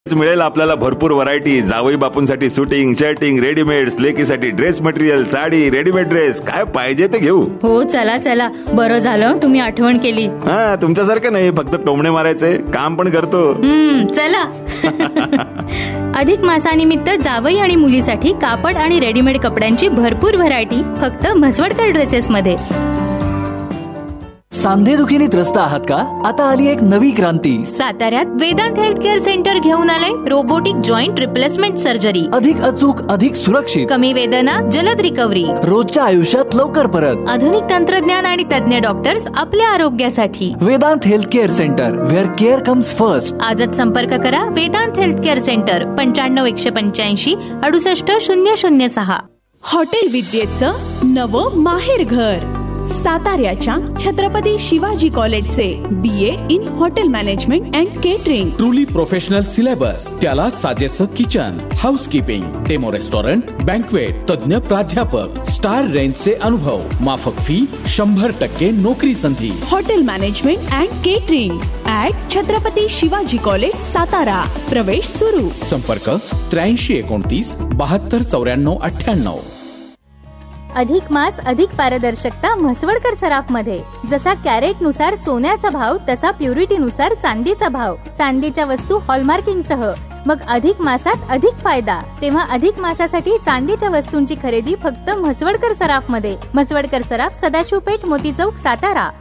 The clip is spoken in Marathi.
मिळेल आपल्याला भरपूर व्हरायटी. जावई बापूंसाठी suiting, shirting, readymade, लेकीसाठी dress material, sari, readymade dress, काय पाहिजे ते घेऊ. हो चला चला, बरं झालं तुम्ही आठवण केली. हा, तुमच्यासारखं नाही फक्त टोमणे मारायचे, काम पण करतो. चला. अधिक मासानिमित्त जावई आणि मुलीसाठी कापड आणि रेडीमेड कपड्यांची भरपूर व्हरायटी फक्त म्हसवडकर ड्रेसेस मध्ये. सांधेदुखीने त्रस्त आहात का? आता आली एक नवी क्रांती. साताऱ्यात वेदांत हेल्थ केअर सेंटर घेऊन आलंय रोबोटिक जॉईंट रिप्लेसमेंट सर्जरी. अधिक अचूक, अधिक सुरक्षित, कमी वेदना, जलद रिकव्हरी, रोजच्या आयुष्यात लवकर परत. आधुनिक तंत्रज्ञान आणि तज्ञ डॉक्टर्स आपल्या आरोग्यासाठी. Vedanta health care centre, wear care comes first. आजच संपर्क करा Vedanta health care centre 95 185 68 006. Hotel विद्येचं नवं माहेर घर. साताऱ्याच्या छत्रपती शिवाजी कॉलेजचे BA in hotel management and catering. Truly professional syllabus, त्याला साजेसं kitchen, housekeeping, demo restaurant, banquet, तज्ञ प्राध्यापक, स्टार रेंजचे अनुभव, माफक फी, 100% नोकरी संधी. Hotel management and catering at Chhatrapati Shivaji college Satara. प्रवेश सुरू. संपर्क 83 29 72 94 98. अधिक मास, अधिक पारदर्शकता म्हसवडकर सराफ मध्ये. जसा कॅरेट नुसार सोन्याचा भाव तसा प्युरिटी नुसार चांदीचा भाव. चांदीच्या वस्तू हॉलमार्किंग सह. मग अधिक मासात अधिक फायदा. तेव्हा अधिक मासासाठी चांदीच्या वस्तूंची खरेदी फक्त म्हसवडकर सराफ मध्ये. म्हसवडकर सराफ, सदाशिव पेठ, मोती चौक, सातारा.